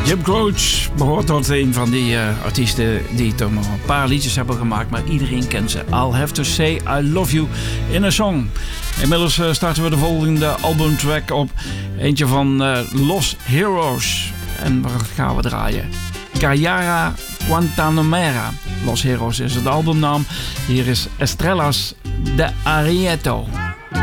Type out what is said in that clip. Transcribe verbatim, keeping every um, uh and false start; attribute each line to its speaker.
Speaker 1: Jim Croce behoort tot een van die uh, artiesten die toch maar een paar liedjes hebben gemaakt, maar iedereen kent ze. I'll Have To Say I Love You in a Song. Inmiddels uh, starten we de volgende albumtrack op. Eentje van uh, Los Heroes. En wat gaan we draaien? Cayara Guantanamera. Los Heroes is het albumnaam. Hier is Estrellas de Arieto.